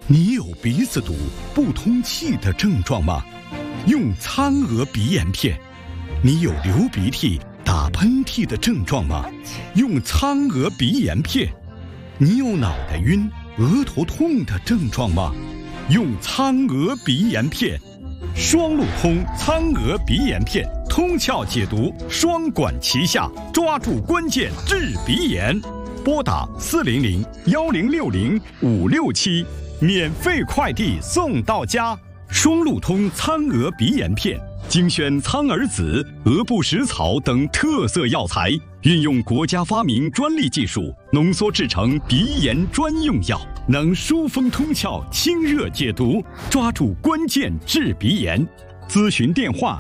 你有鼻子堵、不通气的症状吗？用苍娥鼻炎片。你有流鼻涕、打喷嚏的症状吗？用苍娥鼻炎片。你有脑袋晕、额头痛的症状吗？用苍娥鼻炎片。双路通苍娥鼻炎片，通窍解毒，双管齐下，抓住关键治鼻炎。拨打400-1060-567，免费快递送到家。双路通苍娥鼻炎片，精选苍耳子、鹅不食草等特色药材，运用国家发明专利技术，浓缩制成鼻炎专用药，能疏风通窍、清热解毒，抓住关键治鼻炎。咨询电话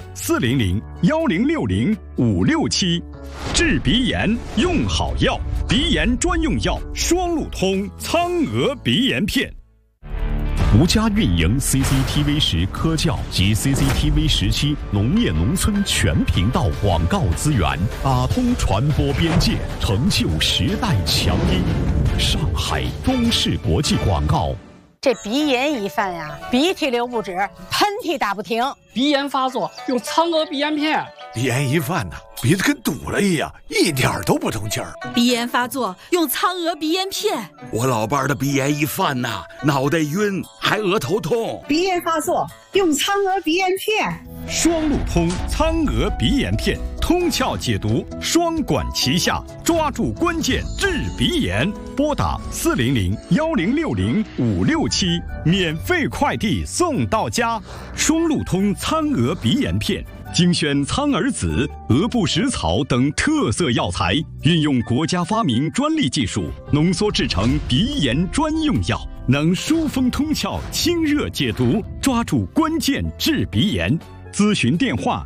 400-1060-567。治鼻炎用好药，鼻炎专用药双路通苍娥鼻炎片。 独家运营 CCTV10科教及 CCTV17农业农村全频道广告资源，打通传播边界，成就时代强音。上海中视国际广告。 这鼻炎一犯呀，鼻涕流不止，喷嚏打不停。 鼻炎发作用苍娥鼻炎片。 鼻炎一犯鼻子跟堵了一样，一点都不通气儿。 鼻炎发作用苍娥鼻炎片。 我老伴儿的鼻炎一犯脑袋晕，还额头痛。 鼻炎发作用苍娥鼻炎片。 双路通苍娥鼻炎片，通窍解毒，双管齐下，抓住关键治鼻炎。拨打400-1060-567，免费快递送到家。双路通苍娥鼻炎片，精选苍耳子、鹅不食草等特色药材，运用国家发明专利技术，浓缩制成鼻炎专用药，能疏风通窍、清热解毒，抓住关键治鼻炎。咨询电话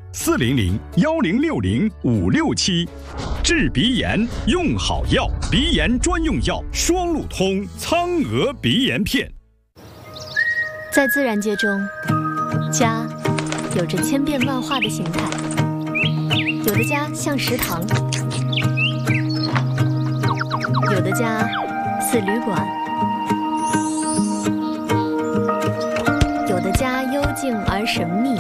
400-1060-567。治鼻炎用好药，鼻炎专用药双路通苍娥鼻炎片。 在自然界中，家有着千变万化的形态，有的家像食堂，有的家似旅馆，有的家幽静而神秘，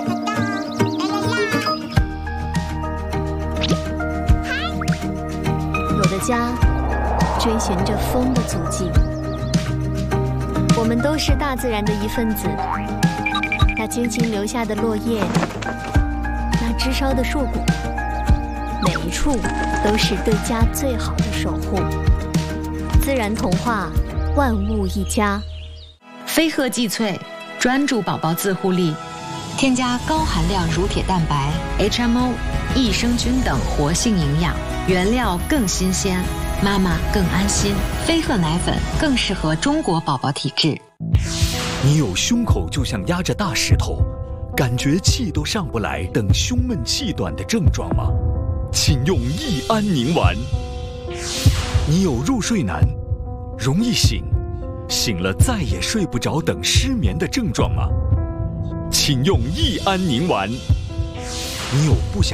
有的家追寻着风的足迹。我们都是大自然的一份子，那精心留下的落叶，那枝梢的树骨，每一处都是对家最好的守护。自然童话，万物一家。 飞鹤济萃，专注宝宝自护力，添加高含量乳铁蛋白、HMO、益生菌等活性营养，原料更新鲜，妈妈更安心。飞鹤奶粉更适合中国宝宝体质。 你有胸口就像压着大石头，感觉气都上不来等胸闷气短的症状吗？请用益安宁丸。你有入睡难、容易醒了再也睡不着等失眠的症状吗？请用益安宁丸。你有不想